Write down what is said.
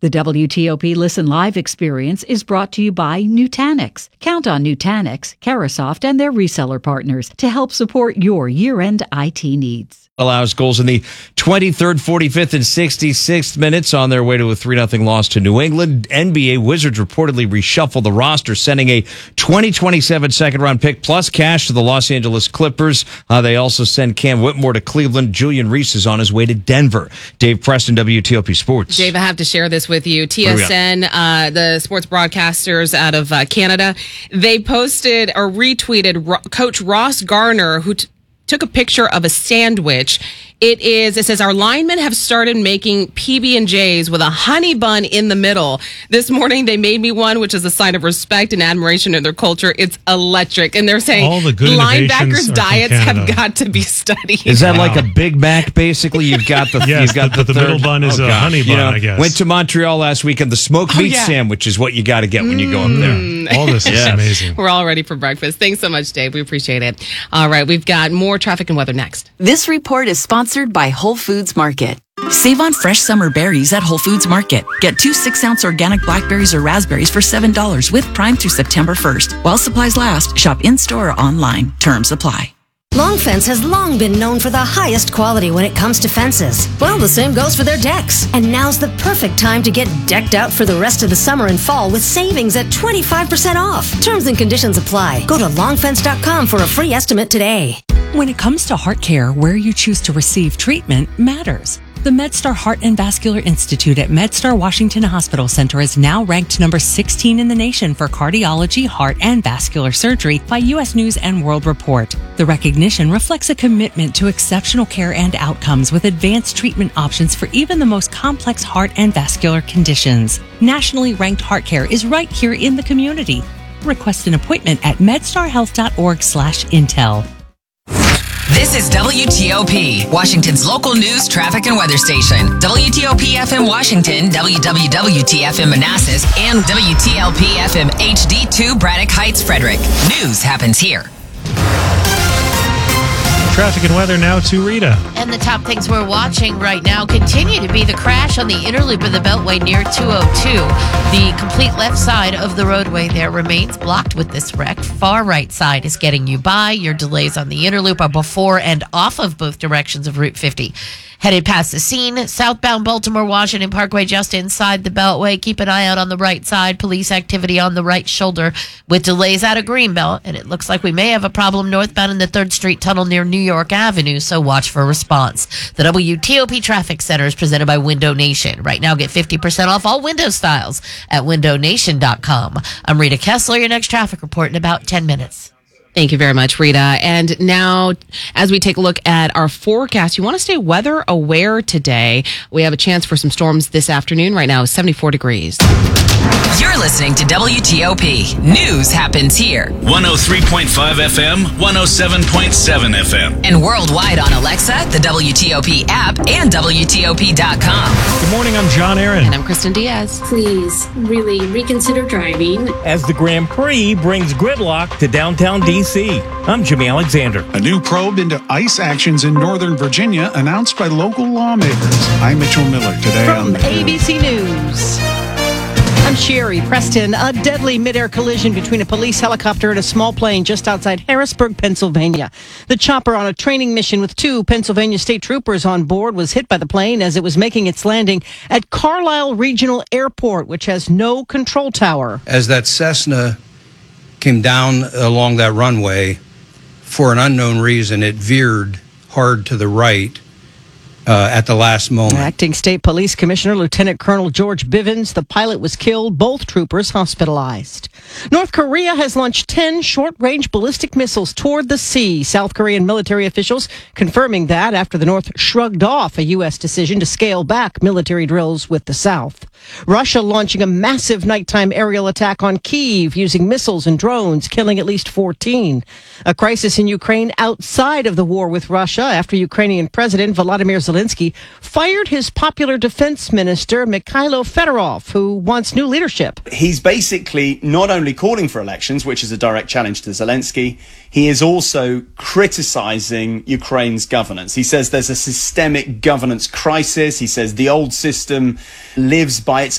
The WTOP Listen Live experience is brought to you by Nutanix. Count on Nutanix, Carahsoft, and their reseller partners to help support your year-end IT needs. Allows goals in the 23rd, 45th, and 66th minutes on their way to a 3-0 loss to New England. NBA Wizards reportedly reshuffled the roster, sending a 2027 second-round pick plus cash to the Los Angeles Clippers. They also send Cam Whitmore to Cleveland. Julian Reese is on his way to Denver. Dave Preston, WTOP Sports. Dave, I have to share this with you. TSN, the sports broadcasters out of Canada, they posted or retweeted Coach Ross Garner, who took a picture of a sandwich. It says, our linemen have started making PB&Js with a honey bun in the middle. This morning, they made me one, which is a sign of respect and admiration of their culture. It's electric. And they're saying all the good linebackers' diets have got to be studied. Is that like a Big Mac, basically? You've got the, yes, you've got the middle bun is a honey bun, I guess. Went to Montreal last weekend. The smoked meat sandwich is what you got to get when you go up there. All this is amazing. We're all ready for breakfast. Thanks so much, Dave. We appreciate it. All right, we've got more traffic and weather next. This report is sponsored by Whole Foods Market. Save on fresh summer berries at Whole Foods Market. Get 2 6-ounce organic blackberries or raspberries for $7 with Prime through September 1st. While supplies last, shop in-store or online. Terms apply. Long Fence has long been known for the highest quality when it comes to fences. Well, the same goes for their decks. And now's the perfect time to get decked out for the rest of the summer and fall with savings at 25% off. Terms and conditions apply. Go to longfence.com for a free estimate today. When it comes to heart care, where you choose to receive treatment matters. The MedStar Heart and Vascular Institute at MedStar Washington Hospital Center is now ranked number 16 in the nation for cardiology, heart, and vascular surgery by U.S. News and World Report. The recognition reflects a commitment to exceptional care and outcomes with advanced treatment options for even the most complex heart and vascular conditions. Nationally ranked heart care is right here in the community. Request an appointment at medstarhealth.org/intel. This is WTOP, Washington's local news, traffic, and weather station. WTOP FM Washington, WWWT-FM Manassas, and WTLP FM HD2 Braddock Heights, Frederick. News happens here. Traffic and weather now to Rita. And the top things we're watching right now continue to be the crash on the inner loop of the Beltway near 202. The complete left side of the roadway there remains blocked with this wreck. Far right side is getting you by. Your delays on the inner loop are before and off of both directions of Route 50. Headed past the scene, southbound Baltimore Washington Parkway just inside the Beltway. Keep an eye out on the right side. Police activity on the right shoulder with delays out of Greenbelt. And it looks like we may have a problem northbound in the 3rd Street Tunnel near New York Avenue, so watch for response. The WTOP Traffic Center is presented by Window Nation. Right now, get 50% off all window styles at windownation.com. I'm Rita Kessler, your next traffic report in about 10 minutes. Thank you very much, Rita. And now, as we take a look at our forecast, you want to stay weather aware today. We have a chance for some storms this afternoon. Right now, 74 degrees. You're listening to WTOP. News happens here. 103.5 FM, 107.7 FM. And worldwide on Alexa, the WTOP app, and WTOP.com. Good morning, I'm John Aaron. And I'm Kristen Diaz. Please, really reconsider driving. As the Grand Prix brings gridlock to downtown D.C., I'm Jimmy Alexander. A new probe into ICE actions in Northern Virginia announced by local lawmakers. I'm Mitchell Miller today from ABC News. I'm Sherry Preston. A deadly midair collision between a police helicopter and a small plane just outside Harrisburg, Pennsylvania. The chopper on a training mission with 2 Pennsylvania state troopers on board was hit by the plane as it was making its landing at Carlisle Regional Airport, which has no control tower. As that Cessna came down along that runway, for an unknown reason, it veered hard to the right at the last moment. Acting State Police Commissioner Lieutenant Colonel George Bivens, the pilot was killed, both troopers hospitalized. North Korea has launched 10 short-range ballistic missiles toward the sea. South Korean military officials confirming that after the North shrugged off a U.S. decision to scale back military drills with the South. Russia launching a massive nighttime aerial attack on Kyiv using missiles and drones, killing at least 14. A crisis in Ukraine outside of the war with Russia after Ukrainian President Volodymyr Zelensky fired his popular defense minister, Mikhailo Fedorov, who wants new leadership. He's basically not only calling for elections, which is a direct challenge to Zelensky, he is also criticizing Ukraine's governance. He says there's a systemic governance crisis. He says the old system lives by its